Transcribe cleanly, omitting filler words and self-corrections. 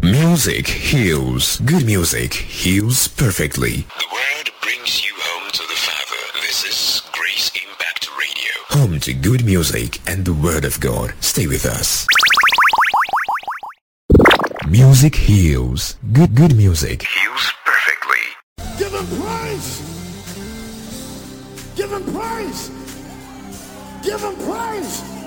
Music heals. Good music heals perfectly. The word brings you home to the Father. This is Grace Impact Radio. Home to good music and the Word of God. Stay with us. Music heals. Good music Heals perfectly. Give him praise! Give him praise! Give him praise!